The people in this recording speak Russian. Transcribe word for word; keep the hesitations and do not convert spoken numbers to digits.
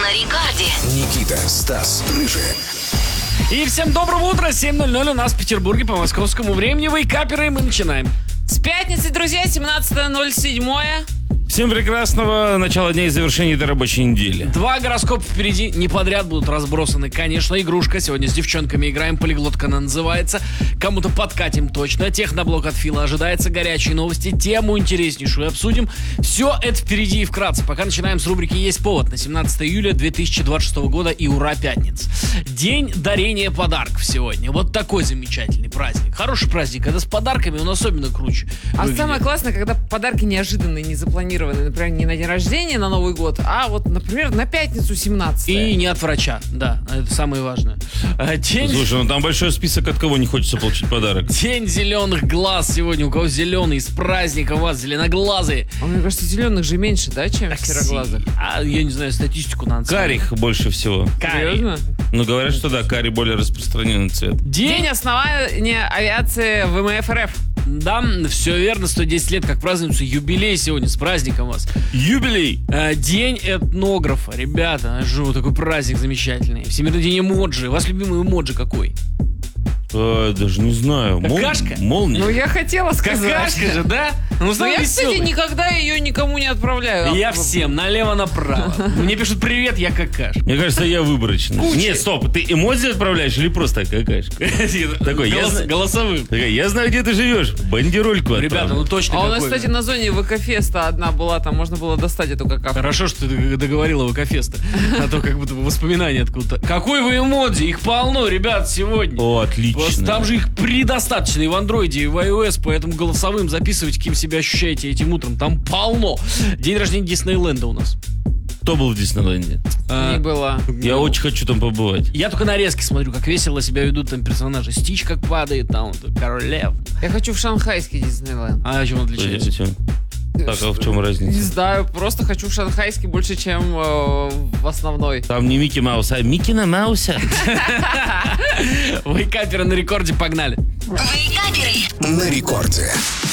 на рекорде. Никита, Стас, Рыжий. И всем доброго утра, семь ноль ноль у нас в Петербурге по московскому времени. Вейкаперы, и мы начинаем. С пятницы, друзья, семнадцатое ноль седьмое. Всем прекрасного начала дня и завершения этой рабочей недели. Два гороскопа впереди, не подряд будут разбросаны. Конечно, игрушка. Сегодня с девчонками играем, полиглотка она называется. Кому-то подкатим точно. Техноблок от Фила ожидается, горячие новости. Тему интереснейшую обсудим. Все это впереди и вкратце. Пока начинаем с рубрики «Есть повод» на семнадцатое июля две тысячи двадцать шестого года и ура, пятница. День дарения подарков сегодня. Вот такой замечательный праздник. Хороший праздник, когда с подарками он особенно круче А выглядит. самое классное, когда подарки неожиданные, не запланированные. Например, не на день рождения, на Новый год, а вот, например, на пятницу семнадцатое. И не от врача, да, это самое важное. А, День, Слушай, ну там большой список, от кого не хочется получить подарок. день зеленых глаз сегодня. У кого зеленый, с праздником вас, зеленоглазые. А мне кажется, зеленых же меньше, да, чем сероглазых? А, я не знаю, статистику надо смотреть. Карих больше всего. Карий. Серьезно? Ну, говорят, что да, карий более распространенный цвет. День День, основания авиации ВМФ РФ. да, все верно, сто десять лет, как празднуется юбилей сегодня, с праздником вас. Юбилей! А, День этнографа, ребята, жу, такой праздник замечательный. Всемирный день эмоджи. У вас любимый эмоджи какой? Э, даже не знаю. Мол- Какашка? Молния. Ну, я хотела сказать. Какашка же, да? Ну, Но самый я, кстати, веселый. никогда ее никому не отправляю. Я всем, налево-направо. Мне пишут «Привет, я какаш». Мне кажется, я выборочный. Куча. Нет, стоп, ты эмодзи отправляешь или просто какашка? Такой, я Голос- знаю- Голосовым. Такая, я знаю, где ты живешь. Бандерольку Ребята, отправлю. ну точно А у нас, какой. кстати, на зоне ВК-феста одна была, там можно было достать эту какаху. Хорошо, что ты договорила ВК-феста. А то как будто бы воспоминания откуда-то. Какой вы эмодзи? Их полно, ребят, сегодня. О, отлично. Просто там же их предостаточно и в андроиде, и в iOS, поэтому голосовым записывайте, кем себя ощущаете этим утром. Там полно. День рождения Диснейленда у нас. Кто был в Диснейленде? А, Не было. Я ну, очень хочу там побывать. Я только нарезки смотрю, как весело себя ведут там персонажи. Стич как падает, там вот, король лев. Я хочу в шанхайский Диснейленд. А чем он отличается? Зачем? Так, а в чем Не разница? знаю, просто хочу в шанхайский больше, чем э, в основной. Там не Микки Маус, а Микки Мауса. Вейкаперы на рекорде, погнали. Вейкаперы. На рекорде.